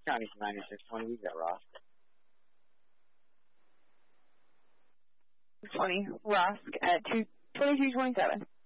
County 9620, we've got Ross. 20, Rosk at 2227.